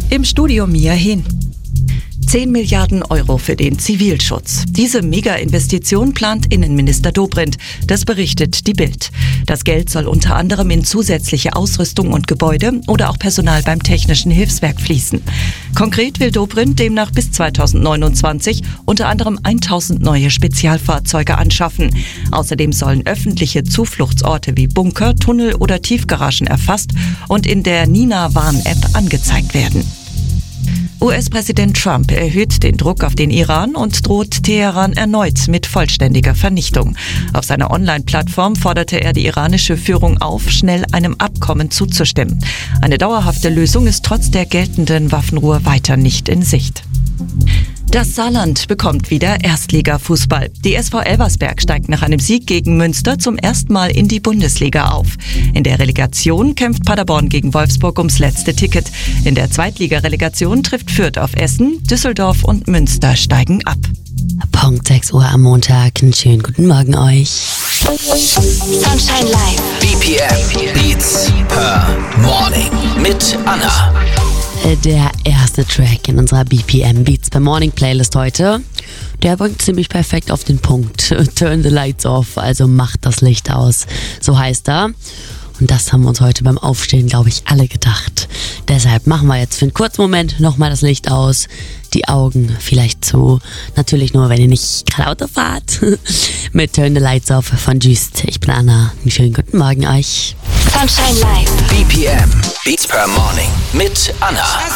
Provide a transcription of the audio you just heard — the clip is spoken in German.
Im Studio Mia Hin. 10 Milliarden Euro für den Zivilschutz. Diese Mega-Investition plant Innenminister Dobrindt. Das berichtet die Bild. Das Geld soll unter anderem in zusätzliche Ausrüstung und Gebäude oder auch Personal beim Technischen Hilfswerk fließen. Konkret will Dobrindt demnach bis 2029 unter anderem 1000 neue Spezialfahrzeuge anschaffen. Außerdem sollen öffentliche Zufluchtsorte wie Bunker, Tunnel oder Tiefgaragen erfasst und in der Nina-Warn-App angezeigt werden. US-Präsident Trump erhöht den Druck auf den Iran und droht Teheran erneut mit vollständiger Vernichtung. Auf seiner Online-Plattform forderte er die iranische Führung auf, schnell einem Abkommen zuzustimmen. Eine dauerhafte Lösung ist trotz der geltenden Waffenruhe weiter nicht in Sicht. Das Saarland bekommt wieder Erstligafußball. Die SV Elversberg steigt nach einem Sieg gegen Münster zum ersten Mal in die Bundesliga auf. In der Relegation kämpft Paderborn gegen Wolfsburg ums letzte Ticket. In der Zweitligarelegation trifft Fürth auf Essen, Düsseldorf und Münster steigen ab. Punkt 6 Uhr am Montag. Einen schönen guten Morgen euch. Sunshine Live. BPM Beats per Morning mit Anna. Der erste Track in unserer BPM Beats per Morning Playlist heute, der bringt ziemlich perfekt auf den Punkt. Turn the lights off, also macht das Licht aus. So heißt er. Und das haben wir uns heute beim Aufstehen, glaube ich, alle gedacht. Deshalb machen wir jetzt für einen kurzen Moment nochmal das Licht aus, die Augen vielleicht zu. Natürlich nur, wenn ihr nicht gerade Auto fahrt. Mit Turn the Lights Off von Just. Ich bin Anna. Einen schönen guten Morgen euch. Sunshine Live. BPM Beats per Morning mit Anna.